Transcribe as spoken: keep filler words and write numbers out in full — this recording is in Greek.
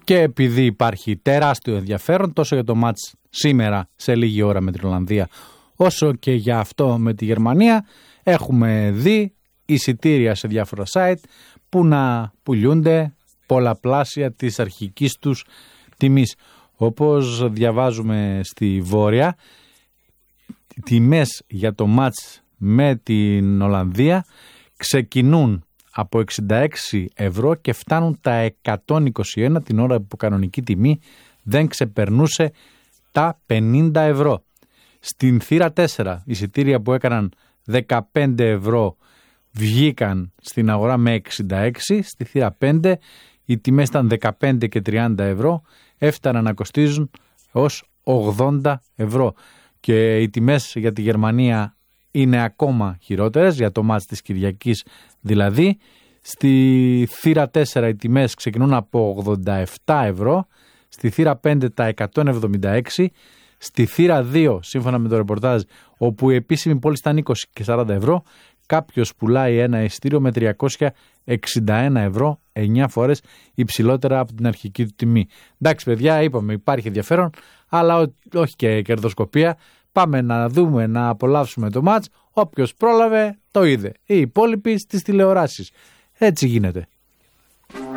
Και επειδή υπάρχει τεράστιο ενδιαφέρον τόσο για το μάτς σήμερα σε λίγη ώρα με την Ολλανδία, όσο και για αυτό με τη Γερμανία, έχουμε δει εισιτήρια σε διάφορα site που να πουλιούνται πολλαπλάσια της αρχικής τους τιμής. Όπως διαβάζουμε στη Βόρεια, οι τιμές για το μάτς με την Ολλανδία ξεκινούν από εξήντα έξι ευρώ και φτάνουν τα εκατόν είκοσι ένα, την ώρα που κανονική τιμή δεν ξεπερνούσε τα πενήντα ευρώ. Στην θύρα τέσσερα, εισιτήρια που έκαναν δεκαπέντε ευρώ βγήκαν στην αγορά με εξήντα έξι, στη θύρα πέντε οι τιμές ήταν δεκαπέντε και τριάντα ευρώ, έφταναν να κοστίζουν ως ογδόντα ευρώ. Και οι τιμές για τη Γερμανία είναι ακόμα χειρότερες, για το μάτς της Κυριακής δηλαδή. Στη θύρα τέσσερα οι τιμές ξεκινούν από ογδόντα επτά ευρώ, στη θύρα πέντε τα εκατόν εβδομήντα έξι, στη θύρα δύο, σύμφωνα με το ρεπορτάζ, όπου η επίσημη πόλη ήταν είκοσι και σαράντα ευρώ, κάποιος πουλάει ένα εισιτήριο με τριακόσια εξήντα ένα ευρώ, εννιά φορές υψηλότερα από την αρχική του τιμή. Εντάξει παιδιά, είπαμε υπάρχει ενδιαφέρον, αλλά όχι και κερδοσκοπία. Πάμε να δούμε, να απολαύσουμε το μάτς. Όποιος πρόλαβε το είδε. Οι υπόλοιποι στις τηλεοράσεις. Έτσι γίνεται.